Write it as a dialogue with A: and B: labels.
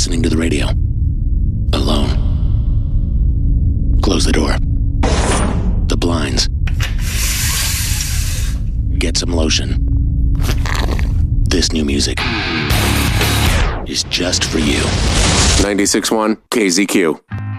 A: listening to the radio. Alone. Close the door. The blinds. Get some lotion. This new music is just for you.
B: 96.1 KZQ.